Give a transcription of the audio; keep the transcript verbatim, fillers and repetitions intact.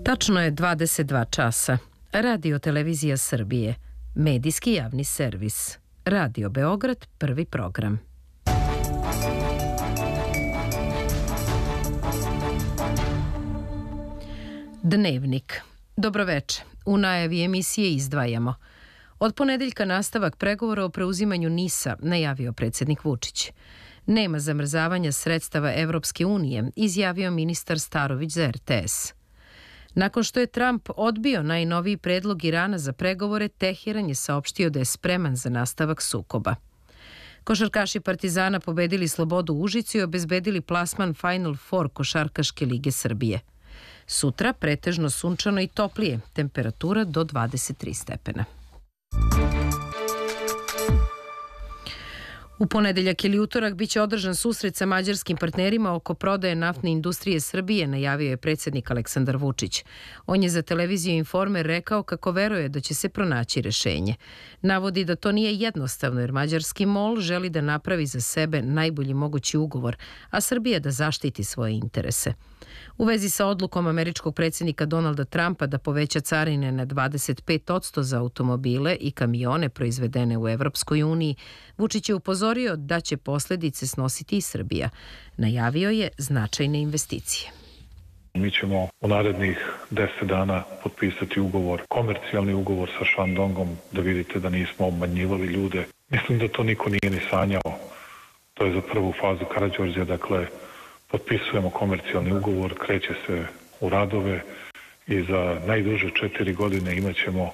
Tačno je dvadeset dva časa. Radio Televizija Srbije. Medijski javni servis. Radio Beograd, prvi program. Dnevnik. Dobroveče. U najavi emisije izdvajamo. Od ponedeljka nastavak pregovora o preuzimanju NIS-a, najavio predsjednik Vučić. Nema zamrzavanja sredstava Evropske unije, izjavio ministar Starović za er te es. Nakon što je Trump odbio najnoviji predlog Irana za pregovore, Teheran je saopštio da je spreman za nastavak sukoba. Košarkaši Partizana pobedili Slobodu u Užicu i obezbedili plasman Final Four Košarkaške lige Srbije. Sutra pretežno sunčano i toplije, temperatura do dvadeset tri stepena. U ponedeljak ili utorak biće održan susret sa mađarskim partnerima oko prodaje naftne industrije Srbije, najavio je predsjednik Aleksandar Vučić. On je za televiziju Informer rekao kako veruje da će se pronaći rešenje. Navodi da to nije jednostavno jer mađarski MOL želi da napravi za sebe najbolji mogući ugovor, a Srbija da zaštiti svoje interese. U vezi sa odlukom američkog predsjednika Donalda Trumpa da poveća carine na dvadeset pet posto za automobile i kamione proizvedene u Evropskoj uniji, Vučić je upozorio da će posljedice snositi i Srbija. Najavio je značajne investicije. Mi ćemo u narednih deset dana potpisati ugovor, komercijalni ugovor sa Šandongom, da vidite da nismo obmanjivali ljude. Mislim da to niko nije ni sanjao. To je za prvu fazu Karađorđa, dakle, potpisujemo komercijalni ugovor, kreće se u radove i za najduže četiri godine imat ćemo